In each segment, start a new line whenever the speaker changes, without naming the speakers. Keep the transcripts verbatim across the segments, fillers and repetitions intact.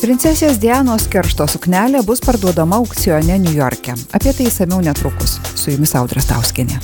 Princesės Dianos keršto suknelė bus parduodama aukcione Niujorke. Apie tai išsamiau netrukus. Su jumis Audra Stauskienė.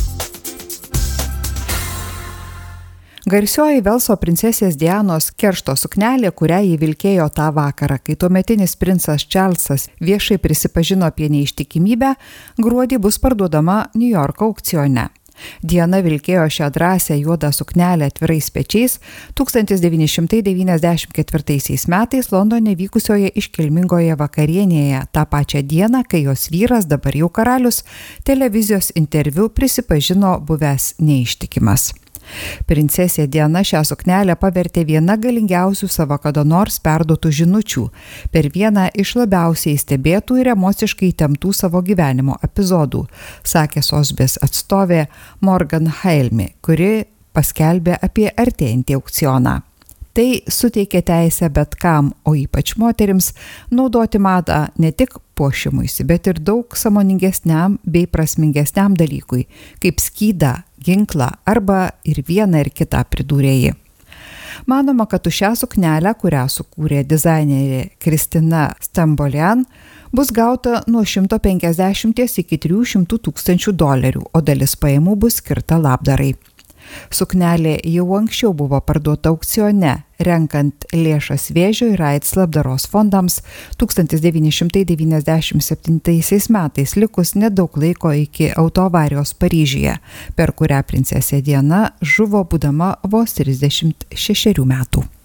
Garsioji Velso princesės Dianos keršto suknelė, kurią jį vilkėjo tą vakarą, kai tuometinis princas Čarlzas viešai prisipažino apie neištikimybę, gruodį bus parduodama Niujorko aukcione. Diana vilkėjo šią drąsią juodą suknelę atvirais pečiais tūkstantis devyni šimtai devyniasdešimt ketvirtaisiais metais Londone vykusioje iškilmingoje vakarienėje, tą pačią dieną, kai jos vyras, dabar jau karalius, televizijos interviu prisipažino buvęs neištikimas. Princesė Diana šią suknelę pavertė viena galingiausių savo kada nors perduotų žinučių per vieną iš labiausiai stebėtų ir emociškai įtemptų savo gyvenimo epizodų, sakė Sosbės atstovė Morgan Halme, kuri paskelbė apie artėjantį aukcioną. Tai suteikia teisę bet kam, o ypač moterims, naudoti madą ne tik puošimuisi, bet ir daug sąmoningesniam bei prasmingesniam dalykui, kaip skydą, ginklą arba ir vieną ir kitą, pridūrė ji. Manoma, kad už šią suknelę, kurią sukūrė dizainerė Kristina Stambolian, bus gauta nuo šimto penkiasdešimties iki trijų šimtų tūkstančių dolerių, o dalis pajamų bus skirta labdarai. Suknelė jau anksčiau buvo parduota aukcione, renkant lėšas vėžio ir AIDS labdaros fondams tūkstantis devyni šimtai devyniasdešimt septintaisiais metais, likus nedaug laiko iki autoavarijos Paryžiuje, per kurią princesė Diana žuvo būdama vos trisdešimt šešerių metų.